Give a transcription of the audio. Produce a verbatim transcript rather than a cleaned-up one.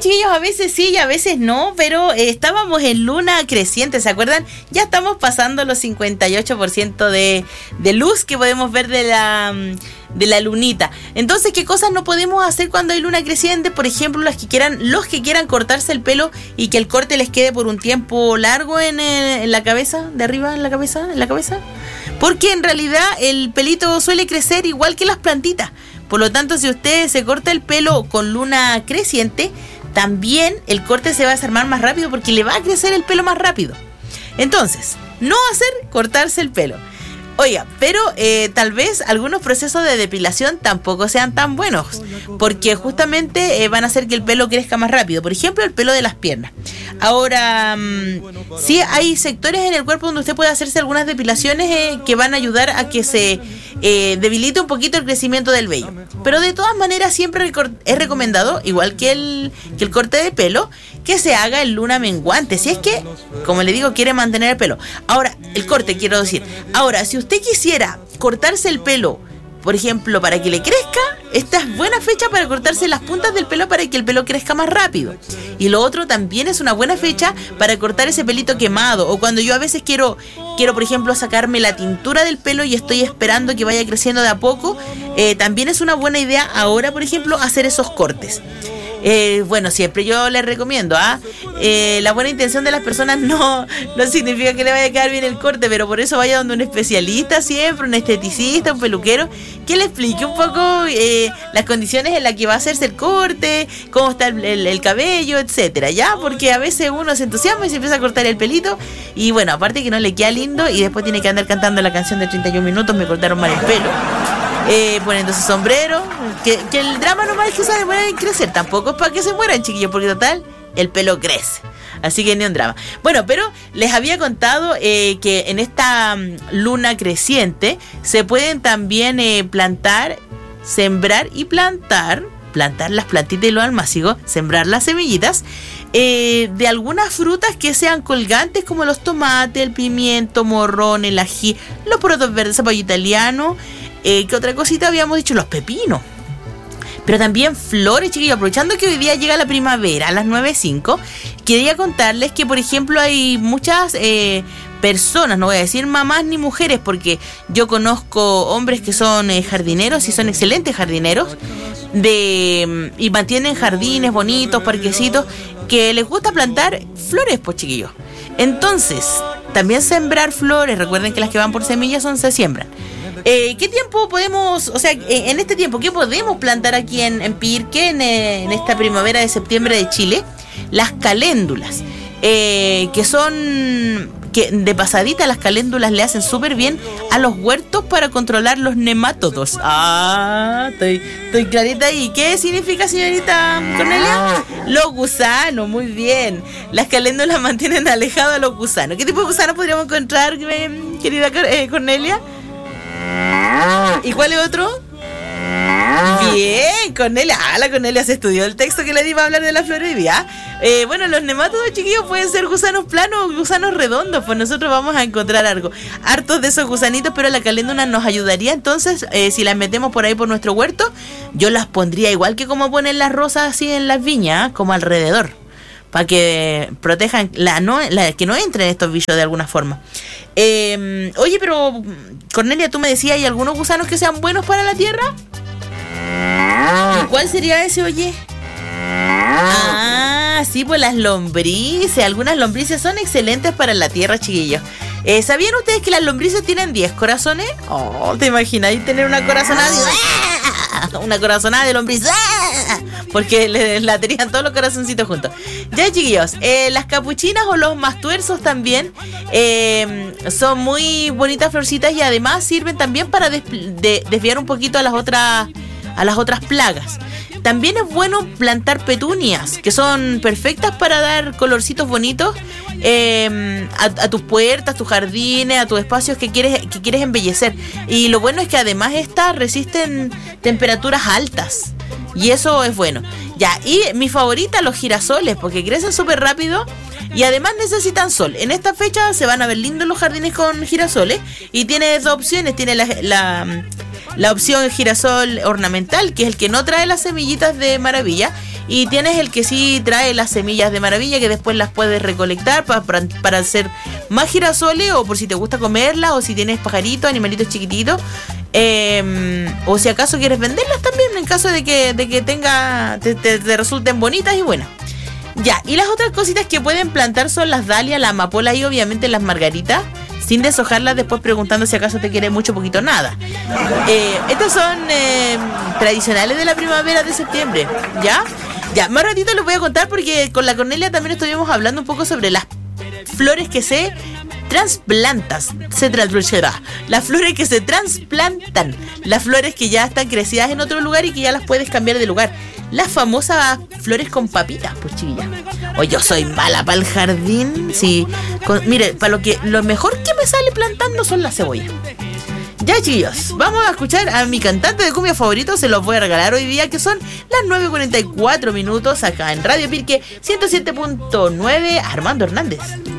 chiquillos, a veces sí y a veces no, pero eh, estábamos en luna creciente, ¿se acuerdan? Ya estamos pasando los cincuenta y ocho por ciento de, de luz que podemos ver de la, de la lunita. Entonces, ¿qué cosas no podemos hacer cuando hay luna creciente? Por ejemplo, los que quieran, los que quieran cortarse el pelo y que el corte les quede por un tiempo largo en, el, en la cabeza, de arriba en la cabeza, en la cabeza. Porque en realidad el pelito suele crecer igual que las plantitas. Por lo tanto, si usted se corta el pelo con luna creciente, también el corte se va a desarmar más rápido porque le va a crecer el pelo más rápido. Entonces, no hacer cortarse el pelo. Oiga, pero eh, tal vez algunos procesos de depilación tampoco sean tan buenos, porque justamente eh, van a hacer que el pelo crezca más rápido. Por ejemplo, el pelo de las piernas. Ahora, mmm, sí hay sectores en el cuerpo donde usted puede hacerse algunas depilaciones eh, que van a ayudar a que se eh, debilite un poquito el crecimiento del vello. Pero de todas maneras siempre es recomendado, igual que el, que el corte de pelo, que se haga en luna menguante, si es que, como le digo, quiere mantener el pelo. Ahora, el corte, quiero decir. Ahora, si usted quisiera cortarse el pelo, por ejemplo, para que le crezca, esta es buena fecha para cortarse las puntas del pelo para que el pelo crezca más rápido. Y lo otro también es una buena fecha para cortar ese pelito quemado. O cuando yo a veces quiero, quiero por ejemplo, sacarme la tintura del pelo y estoy esperando que vaya creciendo de a poco, eh, también es una buena idea ahora, por ejemplo, hacer esos cortes. Eh, bueno, siempre yo les recomiendo, ¿ah? Eh, la buena intención de las personas no, no significa que le vaya a quedar bien el corte, pero por eso vaya donde un especialista siempre, un esteticista, un peluquero, que le explique un poco eh, las condiciones en las que va a hacerse el corte, cómo está el, el, el cabello, etcétera, ¿ya? Porque a veces uno se entusiasma y se empieza a cortar el pelito y bueno, aparte que no le queda lindo y después tiene que andar cantando la canción de treinta y un minutos, me cortaron mal el pelo. Eh, poniéndose sombrero, que, que el drama nomás es que se demora en crecer, tampoco es para que se mueran, chiquillos, porque total, el pelo crece, así que ni un drama. Bueno, pero les había contado eh, que en esta um, luna creciente se pueden también eh, plantar, sembrar y plantar, plantar las plantitas y lo almácigo, sembrar las semillitas eh, de algunas frutas que sean colgantes como los tomates, el pimiento, morrón, el ají, los porotos verdes, zapallo italiano. Eh, ¿Qué otra cosita habíamos dicho? Los pepinos. Pero también flores, chiquillos. Aprovechando que hoy día llega la primavera a las nueve cinco, quería contarles que, por ejemplo, hay muchas eh, personas, no voy a decir mamás ni mujeres, porque yo conozco hombres que son eh, jardineros y son excelentes jardineros, de y mantienen jardines bonitos, parquecitos, que les gusta plantar flores, pues, chiquillos. Entonces, también sembrar flores. Recuerden que las que van por semillas son se siembran. Eh, ¿Qué tiempo podemos, o sea, en este tiempo, qué podemos plantar aquí en, en Pirque, en, en esta primavera de septiembre de Chile? Las caléndulas, eh, que son, que de pasadita las caléndulas le hacen súper bien a los huertos para controlar los nemátodos. Ah, estoy, estoy clarita ahí. ¿Qué significa, señorita Cornelia? Los gusanos, muy bien. Las caléndulas mantienen alejados a los gusanos. ¿Qué tipo de gusanos podríamos encontrar, eh, querida eh, Cornelia? ¿Y cuál es otro? Bien, Cornelia. Ah, la Cornelia se estudió el texto que le di para hablar de la florería. Eh, bueno, los nemátodos, chiquillos, pueden ser gusanos planos o gusanos redondos. Pues nosotros vamos a encontrar algo. Hartos de esos gusanitos, pero la caléndula nos ayudaría. Entonces, eh, si las metemos por ahí por nuestro huerto, yo las pondría igual que como ponen las rosas así en las viñas, como alrededor, para que protejan, la, no, la, que no entren estos bichos de alguna forma. Eh, oye, pero Cornelia, tú me decías, ¿hay algunos gusanos que sean buenos para la tierra? ¿Y cuál sería ese, oye? Ah, sí, pues las lombrices. Algunas lombrices son excelentes para la tierra, chiquillos. Eh, ¿Sabían ustedes que las lombrices tienen diez corazones? Oh, ¿te imagináis tener una corazonada de... una corazonada de lombriz? Porque le laterían todos los corazoncitos juntos. Ya, chiquillos, eh, las capuchinas o los mastuerzos también eh, son muy bonitas florcitas y además sirven también para des- de- desviar un poquito a las otras a las otras plagas. También es bueno plantar petunias, que son perfectas para dar colorcitos bonitos eh, a, a tus puertas, tus jardines, a tus espacios que quieres que quieres embellecer. Y lo bueno es que además estas resisten temperaturas altas. Y eso es bueno. Ya, y mi favorita, los girasoles, porque crecen súper rápido y además necesitan sol. En esta fecha se van a ver lindos los jardines con girasoles. Y tiene dos opciones. Tiene la, la, la opción girasol ornamental, que es el que no trae las semillitas de maravilla. Y tienes el que sí trae las semillas de maravilla, que después las puedes recolectar para, para, para hacer más girasoles, o por si te gusta comerlas, o si tienes pajaritos, animalitos chiquititos. Eh, o si acaso quieres venderlas también, en caso de que, de que tenga te, te, te resulten bonitas y buenas. Ya, y las otras cositas que pueden plantar son las dalias, la amapola y obviamente las margaritas, sin deshojarlas después preguntando si acaso te quiere mucho, poquito, nada. Eh, estos son eh, tradicionales de la primavera de septiembre, ¿ya? Ya, más ratito les voy a contar porque con la Cornelia también estuvimos hablando un poco sobre las flores que se transplantas, se transplantará. Las flores que se transplantan, las flores que ya están crecidas en otro lugar y que ya las puedes cambiar de lugar. Las famosas flores con papitas, pues chiquilla. O yo soy mala para el jardín. Sí, con, mire, para lo que lo mejor que me sale plantando son las cebollas. Ya, chiquillos, vamos a escuchar a mi cantante de cumbia favorito. Se los voy a regalar hoy día, que son las nueve cuarenta y cuatro minutos acá en Radio Pirque ciento siete punto nueve, Armando Hernández.